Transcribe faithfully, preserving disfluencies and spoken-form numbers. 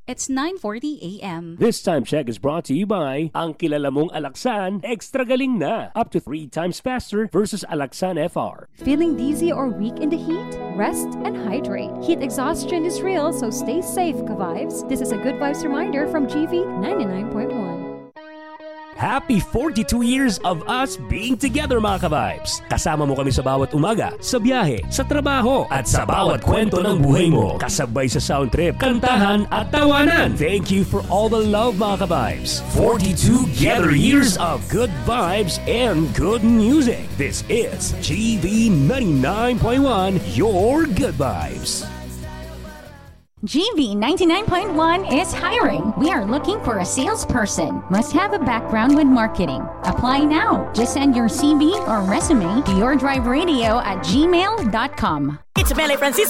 It's nine forty a.m. This time check is brought to you by ang kilala mong Alaxan, extra galing na. Up to three times faster versus Alaxan F R. Feeling dizzy or weak in the heat? Rest and hydrate. Heat exhaustion is real, so stay safe, Ka-Vibes. This is a Good Vibes reminder from G V ninety-nine point one. Happy forty-two years of us being together, mga ka-vibes. Kasama mo kami sa bawat umaga, sa biyahe, sa trabaho, at sa bawat kwento ng buhay mo. Kasabay sa sound trip, kantahan at tawanan. Thank you for all the love, mga ka-vibes. forty-two together years of good vibes and good music. This is G V ninety-nine point one, your good vibes. G V ninety-nine point one is hiring. We are looking for a salesperson. Must have a background with marketing. Apply now. Just send your C V or resume to yourdriveradio at gmail dot com. It's Mele Francisco.